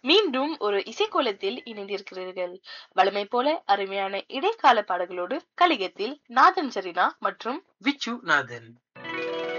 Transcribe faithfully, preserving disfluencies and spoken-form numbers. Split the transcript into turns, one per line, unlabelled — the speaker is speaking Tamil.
மீண்டும் ஒரு இசைக்கோலத்தில் இணைந்திருக்கிறீர்கள். வழமை போல அருமையான இடைக்கால பாடல்களோடு கலிகத்தில் நாதன் சரினா மற்றும்
விச்சு நாதன்.